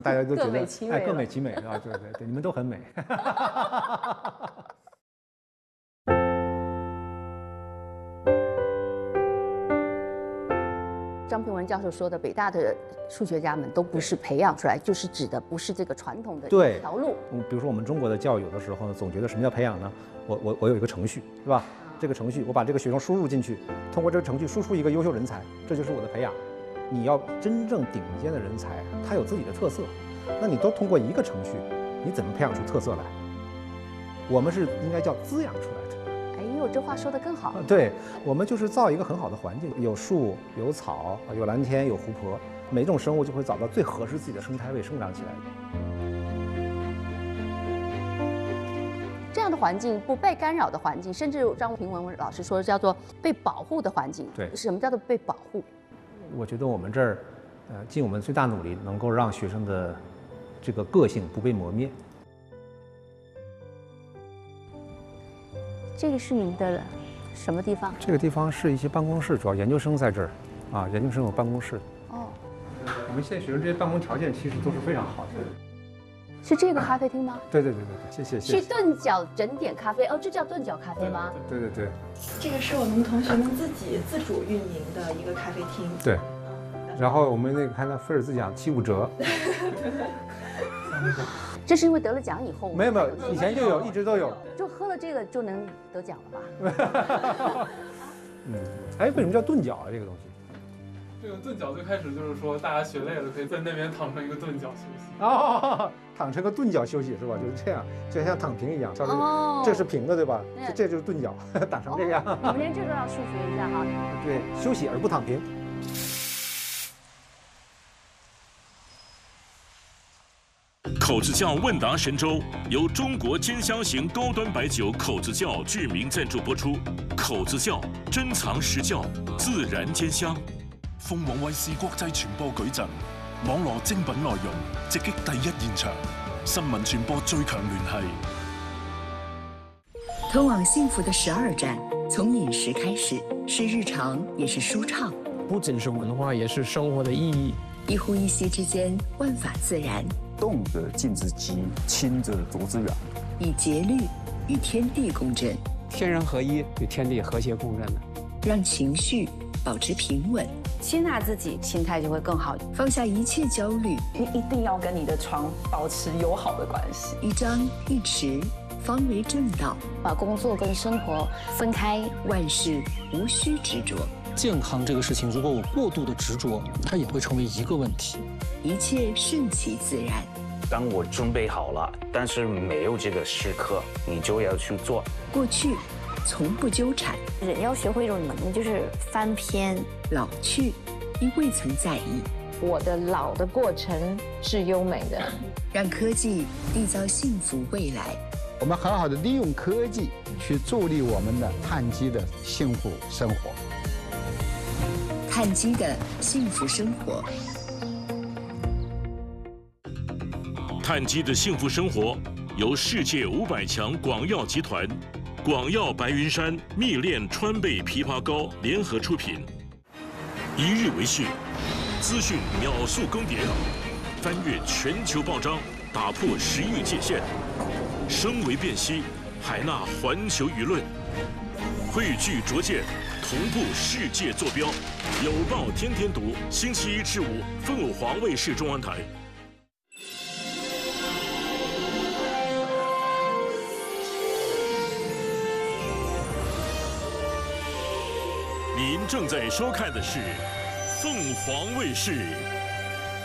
大家都觉得哎， 各美其美啊，对对对，你们都很美。 张平文教授说的，北大的数学家们都不是培养出来，就是指的不是这个传统的一条路。 比如说我们中国的教育，有的时候呢，总觉得什么叫培养呢？我有一个程序，是吧？这个程序我把这个学生输入进去，通过这个程序输出一个优秀人才，这就是我的培养。你要真正顶尖的人才，他有自己的特色，那你都通过一个程序，你怎么培养出特色来？我们是应该叫滋养出来的。 哎呦，这话说得更好。 对，我们就是造一个很好的环境，有树、有草、有蓝天、有湖泊，每种生物就会找到最合适自己的生态位生长起来。 这样的环境，不被干扰的环境，甚至张平文老师说叫做被保护的环境。 对， 什么叫做被保护？ 我觉得我们这儿，尽我们最大努力，能够让学生的这个个性不被磨灭。 这个是您的什么地方？ 这个地方是一些办公室，主要研究生在这儿，啊，研究生有办公室。 哦， 我们现在学生这些办公条件其实都是非常好的。 是这个咖啡厅吗？ 对对对对，谢谢。 是顿脚整点咖啡哦，这叫顿脚咖啡吗？ 对对对。 这个是我们同学们自己自主运营的一个咖啡厅。 对。然后我们那个看到菲尔兹奖7、5折。 这是因为得了奖以后？ 没有没有，以前就有，一直都有。 就喝了这个就能得奖了吧？ 哎，为什么叫顿脚啊？这个东西？ 这个顿脚最开始就是说，大家学累了可以在那边躺成一个顿脚休息。 哦，躺成个顿脚休息是吧？就是这样，就像躺平一样。哦，这是平的对吧？这就是顿脚，打成这个样。 你们连这都要数学一下哈。 对，休息而不躺平。 口子窖问答神州由中国尖香型高端白酒口子窖巨名赞助播出。口子窖珍藏实窖，自然尖香。 鳳凰衛視國際傳播舉贈，網羅精品內容，直擊第一現場，新聞傳播最強聯繫。 通往幸福的12站，從飲食開始，是日常，也是舒暢。 不僅是文化，也是生活的意義。 一呼一吸之間，萬法自然。 動則靜則急，親則足之遠。 以節律與天地共振， 天人合一，與天地和諧共振的， 讓情緒保持平穩。 接纳自己，心態就會更好。 放下一切焦慮， 你一定要跟你的床保持友好的關係。 一張一弛，方為正道。 把工作跟生活分開， 萬事無需執着。 健康這個事情，如果我過度的執着，它也會成為一個問題。 一切順其自然。 當我準備好了，但是沒有這個時刻，你就要去做。 過去從不糾纏， 人要學會一種能力，就是翻篇。 老去，因未曾在意。 我的老的過程是優美的。 讓科技締造幸福未來。 我們很好的利用科技去助力我們的碳基的幸福生活。 碳基的幸福生活。 碳基的幸福生活由世界500強廣藥集團、廣藥白雲山蜜煉川貝枇杷膏聯合出品。一日為訊，資訊秒速更迭，翻越全球報章，打破時域界限，聲為辨析，海納環球輿論，匯聚拙見，同步世界坐標。有報天天讀，星期1至5，鳳凰衛視中文台。您正在收看的是凤凰卫视